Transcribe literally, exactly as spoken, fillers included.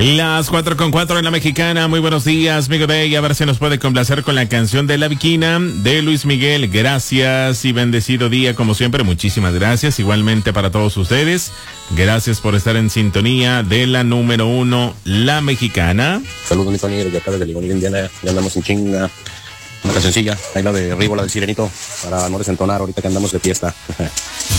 Las cuatro con cuatro en la Mexicana. Muy buenos días, Migo Day. A ver si nos puede complacer con la canción de La Viquina de Luis Miguel. Gracias y bendecido día, como siempre. Muchísimas gracias. Igualmente para todos ustedes. Gracias por estar en sintonía de la número uno, La Mexicana. Saludos, mi Tony, desde acá desde Ligón, Indiana. Ya andamos en chinga. Una cancioncilla, ahí la de Rivo, la del Sirenito, para no desentonar ahorita que andamos de fiesta.